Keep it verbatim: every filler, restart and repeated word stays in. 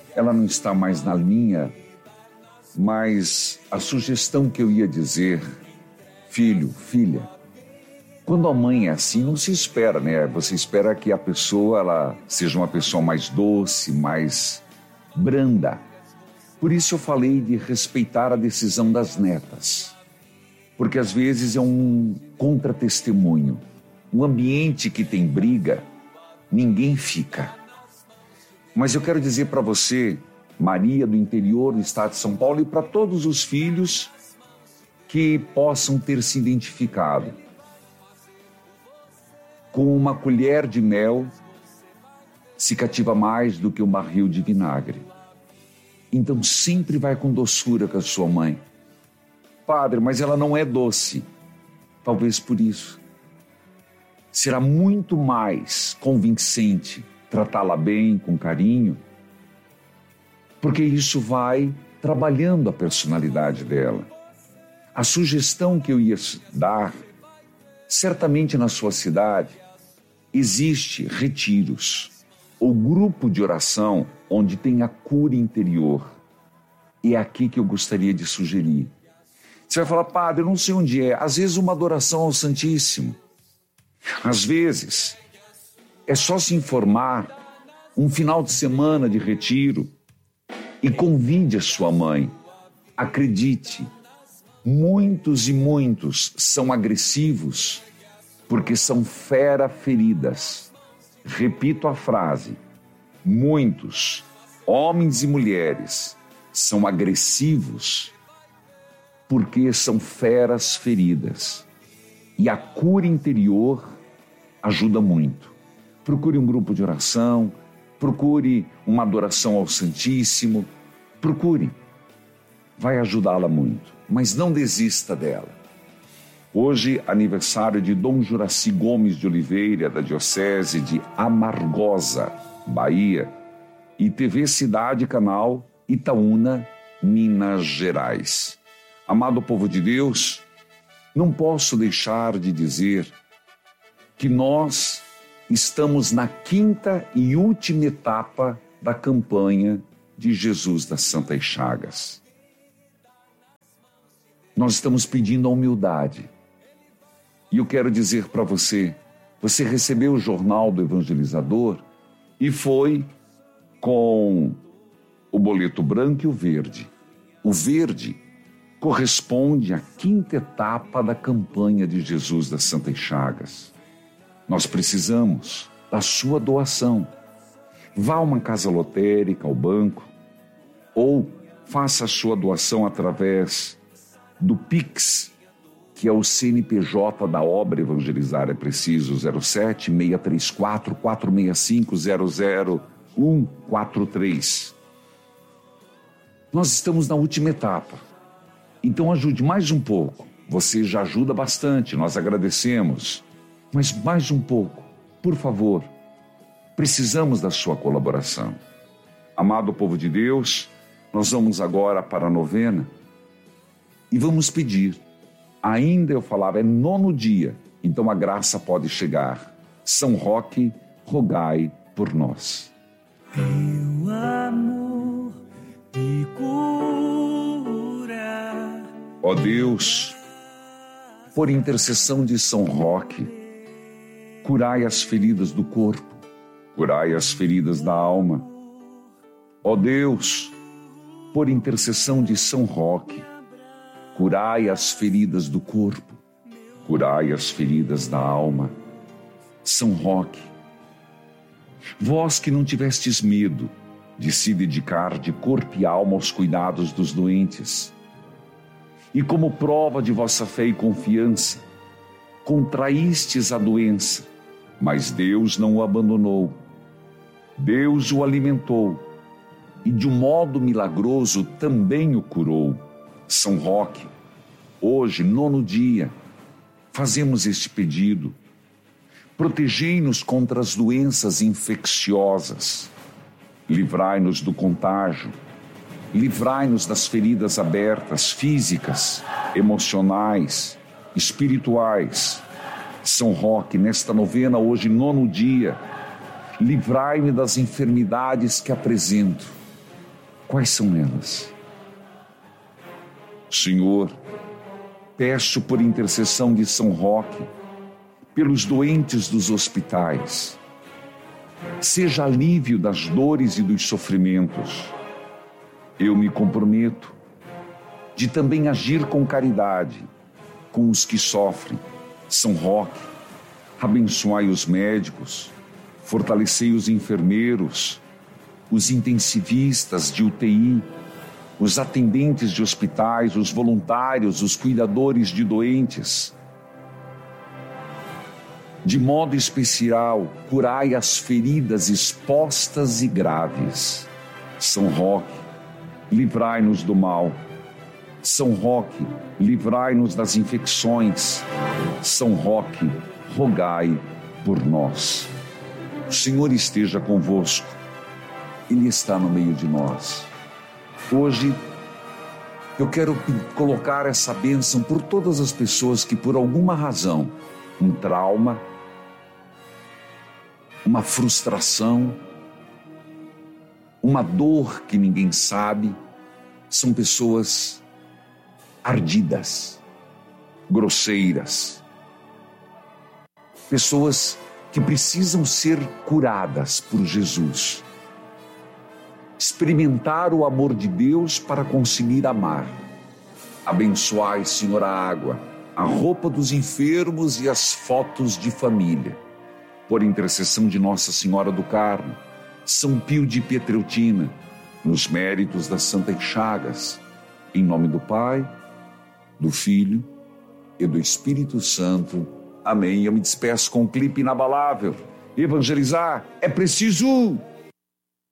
ela não está mais na linha, mas a sugestão que eu ia dizer, filho, filha, quando a mãe é assim, não se espera, né? Você espera que a pessoa ela seja uma pessoa mais doce, mais branda. Por isso eu falei de respeitar a decisão das netas, porque às vezes é um contra-testemunho. Um ambiente que tem briga, ninguém fica. Mas eu quero dizer para você, Maria do interior do estado de São Paulo, e para todos os filhos que possam ter se identificado, com uma colher de mel se cativa mais do que um barril de vinagre. Então sempre vai com doçura com a sua mãe. Padre, mas ela não é doce. Talvez por isso. Será muito mais convincente tratá-la bem, com carinho, porque isso vai trabalhando a personalidade dela. A sugestão que eu ia dar, certamente na sua cidade, existe retiros ou grupo de oração onde tem a cura interior. E é aqui que eu gostaria de sugerir. Você vai falar, padre, eu não sei onde é. Às vezes uma adoração ao Santíssimo. Às vezes é só se informar, um final de semana de retiro, e convide a sua mãe. Acredite, muitos e muitos são agressivos porque são fera feridas. Repito a frase, muitos, homens e mulheres, são agressivos porque são feras feridas. E a cura interior ajuda muito. Procure um grupo de oração, procure uma adoração ao Santíssimo, procure. Vai ajudá-la muito, mas não desista dela. Hoje, aniversário de Dom Juraci Gomes de Oliveira, da Diocese de Amargosa, Bahia, e T V Cidade Canal Itaúna, Minas Gerais. Amado povo de Deus, não posso deixar de dizer que nós estamos na quinta e última etapa da campanha de Jesus das Santas Chagas. Nós estamos pedindo a humildade. E eu quero dizer para você, você recebeu o jornal do evangelizador e foi com o boleto branco e o verde. O verde corresponde à quinta etapa da campanha de Jesus das Santas Chagas. Nós precisamos da sua doação. Vá a uma casa lotérica, ao banco, ou faça a sua doação através do Pix, que é o C N P J da obra Evangelizar é Preciso, zero sete, seis três quatro, quatro seis cinco, zero zero um quatro três. Nós estamos na última etapa, então ajude mais um pouco. Você já ajuda bastante, nós agradecemos, mas mais um pouco, por favor. Precisamos da sua colaboração. Amado povo de Deus, nós vamos agora para a novena e vamos pedir. Ainda eu falava, é nono dia, então a graça pode chegar. São Roque, rogai por nós. Teu amor me cura. Ó Deus, por intercessão de São Roque, curai as feridas do corpo, curai as feridas da alma. Ó Deus, por intercessão de São Roque, curai as feridas do corpo, curai as feridas da alma. São Roque, vós que não tivestes medo de se dedicar de corpo e alma aos cuidados dos doentes, e como prova de vossa fé e confiança, contraístes a doença, mas Deus não o abandonou. Deus o alimentou e de um modo milagroso também o curou. São Roque, hoje, nono dia, fazemos este pedido. Protegei-nos contra as doenças infecciosas. Livrai-nos do contágio. Livrai-nos das feridas abertas, físicas, emocionais, espirituais. São Roque, nesta novena, hoje, nono dia, livrai-me das enfermidades que apresento. Quais são elas? Senhor, peço por intercessão de São Roque, pelos doentes dos hospitais, seja alívio das dores e dos sofrimentos. Eu me comprometo de também agir com caridade com os que sofrem. São Roque, abençoai os médicos, fortalecei os enfermeiros, os intensivistas de U T I, os atendentes de hospitais, os voluntários, os cuidadores de doentes. De modo especial, curai as feridas expostas e graves. São Roque, livrai-nos do mal. São Roque, livrai-nos das infecções. São Roque, rogai por nós. O Senhor esteja convosco. Ele está no meio de nós. Hoje, eu quero colocar essa bênção por todas as pessoas que, por alguma razão, um trauma, uma frustração, uma dor que ninguém sabe, são pessoas ardidas, grosseiras, pessoas que precisam ser curadas por Jesus. Experimentar o amor de Deus para conseguir amar. Abençoai, Senhor, a água, a roupa dos enfermos e as fotos de família. Por intercessão de Nossa Senhora do Carmo, São Pio de Pietreutina, nos méritos das Santas Chagas, em nome do Pai, do Filho e do Espírito Santo. Amém. Eu me despeço com um clipe inabalável. Evangelizar é preciso!